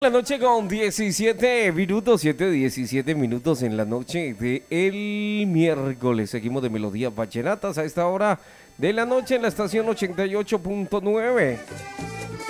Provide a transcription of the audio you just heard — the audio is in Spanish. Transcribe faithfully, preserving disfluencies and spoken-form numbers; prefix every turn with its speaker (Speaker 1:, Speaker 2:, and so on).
Speaker 1: La noche con diecisiete minutos, siete diecisiete minutos en la noche de el miércoles. Seguimos de Melodías Vallenatas a esta hora de la noche en la estación ochenta y ocho punto nueve.